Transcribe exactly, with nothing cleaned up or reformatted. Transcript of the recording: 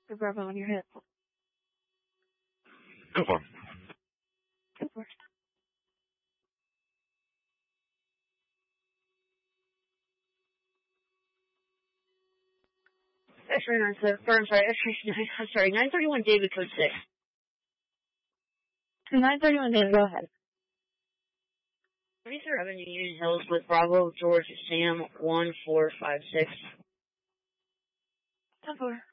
Go Bravo on your hit. Go for it. Go for it. X-ray nine seven, or I'm sorry, X-ray nine, I'm sorry, nine thirty-one David, code six. nine thirty-one David, go ahead. twenty-third Avenue, Union Hills with Bravo, George, Sam, one four five six. ten four.